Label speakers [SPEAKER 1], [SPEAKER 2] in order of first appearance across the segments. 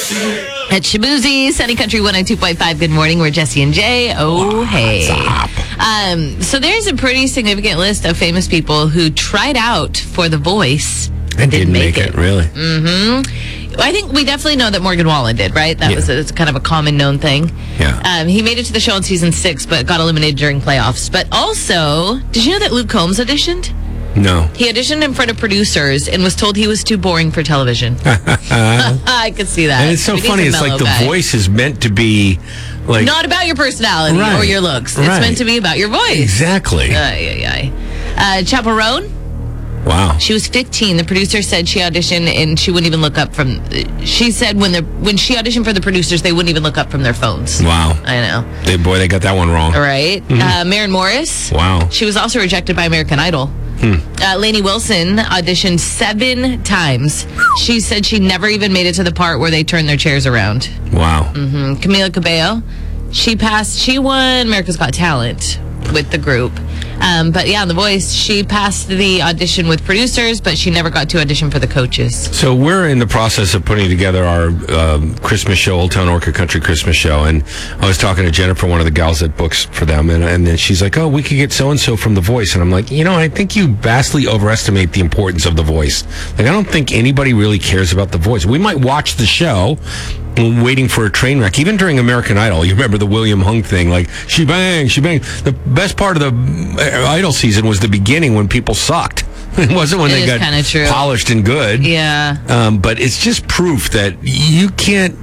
[SPEAKER 1] At Shabuzi, Sunny Country 102.5. Good morning. We're Jesse and Jay. Hey. So there's a pretty significant list of famous people who tried out for The Voice
[SPEAKER 2] and didn't make it. Really?
[SPEAKER 1] Mm-hmm. I think we definitely know that Morgan Wallen did, right? It's kind of a common known thing.
[SPEAKER 2] Yeah.
[SPEAKER 1] He made it to the show in season 6, but got eliminated during playoffs. But also, did you know that Luke Combs auditioned?
[SPEAKER 2] No.
[SPEAKER 1] He auditioned in front of producers and was told he was too boring for television. I could see that.
[SPEAKER 2] And it's so funny. It's like The Voice is meant to be like
[SPEAKER 1] not about your personality or your looks. It's meant to be about your voice.
[SPEAKER 2] Exactly.
[SPEAKER 1] Chappell Roan.
[SPEAKER 2] Wow.
[SPEAKER 1] She was 15. The producer said she auditioned and she wouldn't even look up from... She said when she auditioned for the producers, they wouldn't even look up from their phones.
[SPEAKER 2] Wow.
[SPEAKER 1] I know.
[SPEAKER 2] They got that one wrong.
[SPEAKER 1] Right.
[SPEAKER 2] Mm-hmm.
[SPEAKER 1] Maren Morris.
[SPEAKER 2] Wow.
[SPEAKER 1] She was also rejected by American Idol. Lainey Wilson auditioned 7 times. She said she never even made it to the part where they turned their chairs around.
[SPEAKER 2] Wow.
[SPEAKER 1] Camila Cabello. She won America's Got Talent with the group. But yeah, on The Voice, she passed the audition with producers, but she never got to audition for the coaches.
[SPEAKER 2] So we're in the process of putting together our Christmas show, Old Town Orchid Country Christmas show, and I was talking to Jennifer, one of the gals that books for them, and then she's like, oh, we could get so-and-so from The Voice, and I'm like, I think you vastly overestimate the importance of The Voice. Like, I don't think anybody really cares about The Voice. We might watch the show waiting for a train wreck. Even during American Idol, you remember the William Hung thing, like she bang. The best part of the Idol season was the beginning when people sucked. It wasn't when they got polished and good.
[SPEAKER 1] Yeah.
[SPEAKER 2] But it's just proof that you can't.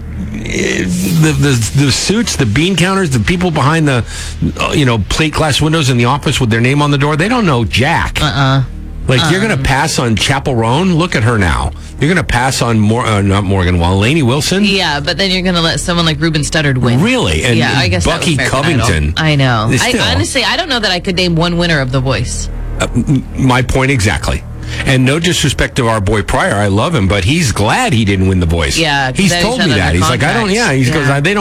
[SPEAKER 2] The suits, the bean counters, the people behind the plate glass windows in the office with their name on the door, they don't know jack. You're going to pass on Chappell Roan? Look at her now. You're going to pass on not Morgan Wallen, Lainey Wilson?
[SPEAKER 1] Yeah, but then you're going to let someone like Ruben Studdard win.
[SPEAKER 2] Really? And
[SPEAKER 1] I guess
[SPEAKER 2] Bucky Covington.
[SPEAKER 1] I know. Honestly, I don't know that I could name one winner of The Voice.
[SPEAKER 2] My point exactly. And no disrespect to our boy Pryor, I love him, but he's glad he didn't win The Voice.
[SPEAKER 1] Yeah,
[SPEAKER 2] he's told me that. He's like, I don't. Yeah, he goes, they don't.